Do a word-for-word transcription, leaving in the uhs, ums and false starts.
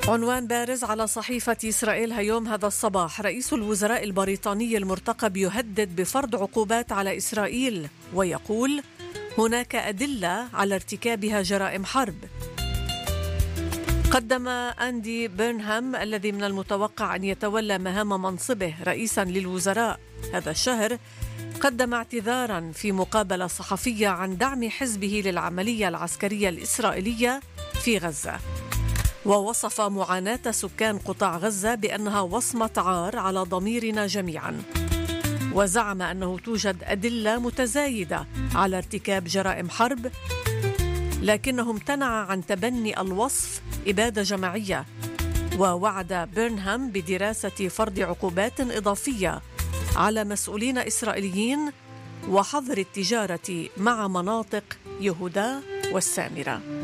عنوان بارز على صحيفة إسرائيل هيوم هذا الصباح: رئيس الوزراء البريطاني المرتقب يهدد بفرض عقوبات على إسرائيل، ويقول هناك أدلة على ارتكابها جرائم حرب. قدم أندي بيرنهام الذي من المتوقع أن يتولى مهام منصبه رئيسا للوزراء هذا الشهر قدم اعتذارا في مقابلة صحفية عن دعم حزبه للعملية العسكرية الإسرائيلية في غزة، ووصف معاناة سكان قطاع غزة بأنها وصمة عار على ضميرنا جميعا، وزعم أنه توجد أدلة متزايدة على ارتكاب جرائم حرب، لكنه امتنع عن تبني الوصف إبادة جماعية. ووعد بيرنهام بدراسة فرض عقوبات إضافية على مسؤولين إسرائيليين وحظر التجارة مع مناطق يهودا والسامرة.